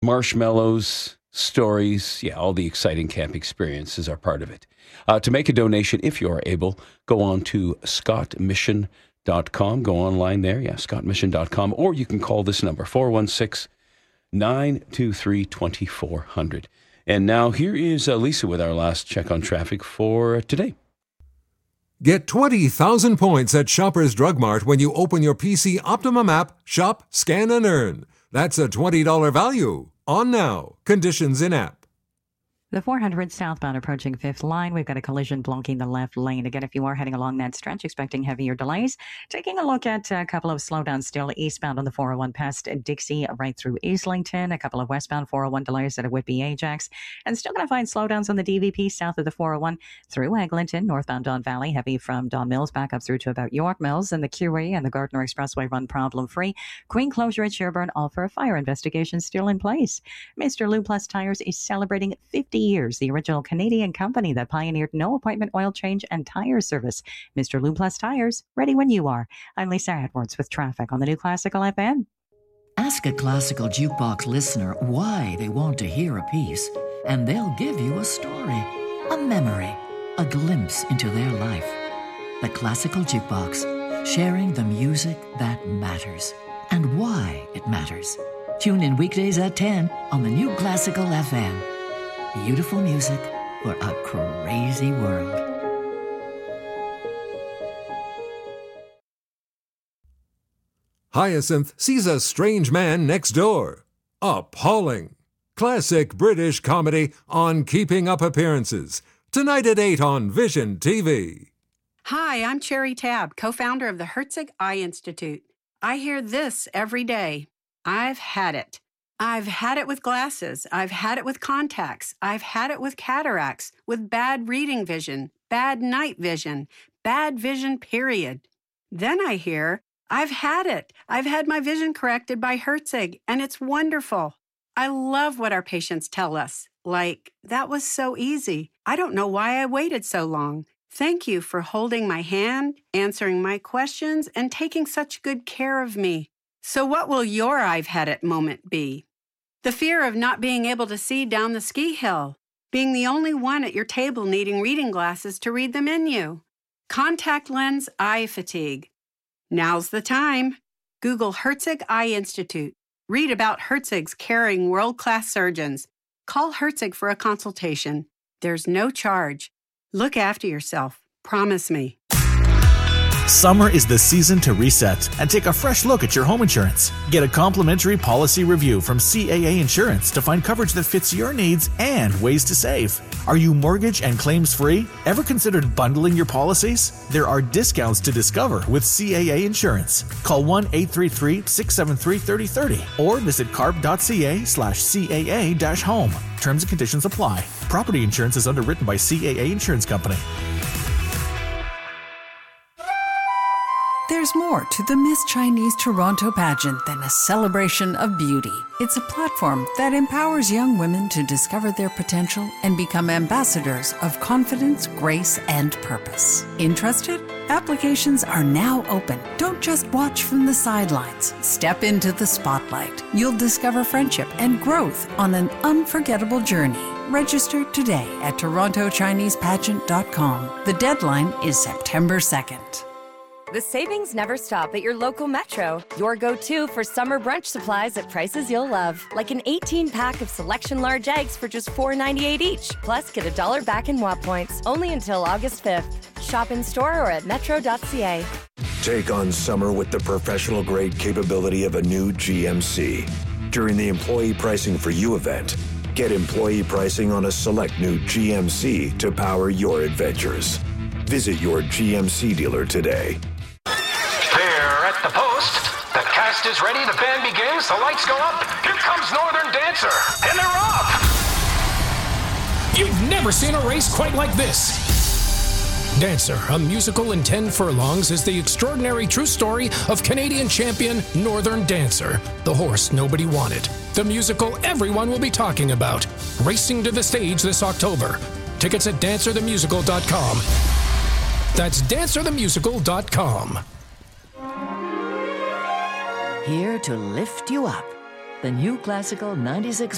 marshmallows, stories. Yeah, all the exciting camp experiences are part of it. To make a donation, if you are able, go on to scottmission.com. Go online there. Yeah, scottmission.com. Or you can call this number, 416-923-2400. And now here is Lisa with our last check on traffic for today. Get 20,000 points at Shoppers Drug Mart when you open your PC Optimum app, Shop, Scan, and Earn. That's a $20 value. On now. Conditions in app. The 400 southbound approaching 5th line. We've got a collision blocking the left lane. Again, if you are heading along that stretch, expecting heavier delays. Taking a look at a couple of slowdowns still eastbound on the 401 past Dixie right through Islington. A couple of westbound 401 delays at Whitby Ajax. And still going to find slowdowns on the DVP south of the 401 through Eglinton, northbound Don Valley, heavy from Don Mills back up through to about York Mills. And the QE and the Gardner Expressway run problem-free. Queen closure at Sherburne, all for a fire investigation still in place. Mr. Lube Plus Tires is celebrating 50 years, the original Canadian company that pioneered no appointment oil change and tire service. Mr. Lube Plus Tires, ready when you are. I'm Lisa Edwards with traffic on the new Classical FM. Ask a Classical Jukebox listener why they want to hear a piece, and they'll give you a story, a memory, a glimpse into their life. The Classical Jukebox, sharing the music that matters and why it matters. Tune in weekdays at 10 on the new Classical FM. Beautiful music for a crazy world. Hyacinth sees a strange man next door. Appalling. Classic British comedy on Keeping Up Appearances. Tonight at 8 on Vision TV. Hi, I'm Cherry Tabb, co-founder of the Herzig Eye Institute. I hear this every day. I've had it. I've had it with glasses. I've had it with contacts. I've had it with cataracts, with bad reading vision, bad night vision, bad vision, period. Then I hear, I've had it. I've had my vision corrected by Herzig, and it's wonderful. I love what our patients tell us. Like, that was so easy. I don't know why I waited so long. Thank you for holding my hand, answering my questions, and taking such good care of me. So what will your I've had it moment be? The fear of not being able to see down the ski hill. Being the only one at your table needing reading glasses to read the menu. Contact lens eye fatigue. Now's the time. Google Herzig Eye Institute. Read about Herzig's caring world-class surgeons. Call Herzig for a consultation. There's no charge. Look after yourself. Promise me. Summer is the season to reset and take a fresh look at your home insurance. Get a complimentary policy review from CAA Insurance to find coverage that fits your needs and ways to save. Are you mortgage and claims free? Ever considered bundling your policies? There are discounts to discover with CAA Insurance. Call 1-833-673-3030 or visit carp.ca/CAA-home. Terms and conditions apply. Property insurance is underwritten by CAA Insurance Company. There's more to the Miss Chinese Toronto pageant than a celebration of beauty. It's a platform that empowers young women to discover their potential and become ambassadors of confidence, grace, and purpose. Interested? Applications are now open. Don't just watch from the sidelines. Step into the spotlight. You'll discover friendship and growth on an unforgettable journey. Register today at TorontoChinesePageant.com. The deadline is September 2nd. The savings never stop at your local Metro. Your go-to for summer brunch supplies at prices you'll love. Like an 18-pack of Selection large eggs for just $4.98 each. Plus, get $1 back in WAP points. Only until August 5th. Shop in-store or at metro.ca. Take on summer with the professional-grade capability of a new GMC. During the Employee Pricing for You event, get employee pricing on a select new GMC to power your adventures. Visit your GMC dealer today. There at the post, the cast is ready, the band begins, the lights go up, here comes Northern Dancer, and they're off! You've never seen a race quite like this. Dancer, a musical in 10 furlongs, is the extraordinary true story of Canadian champion Northern Dancer, the horse nobody wanted. The musical everyone will be talking about, racing to the stage this October. Tickets at dancerthemusical.com. That's dancerthemusical.com. Here to lift you up. The new Classical 96.